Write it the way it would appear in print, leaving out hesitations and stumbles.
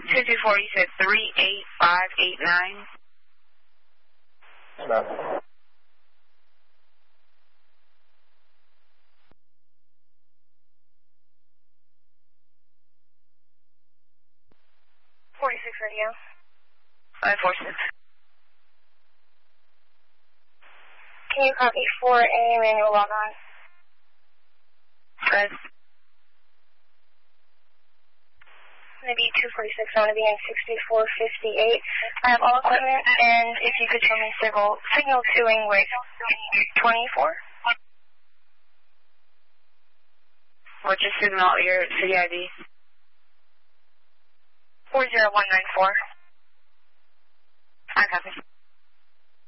224, you said 38589. No. 46 radio. 546. Can you copy 4A manual log on? Yes. Maybe 246, I'm going to be in 6458. I have all equipment, and if you could show me signal 2ing with 24. What's your signal, your city ID? 40194. I copy.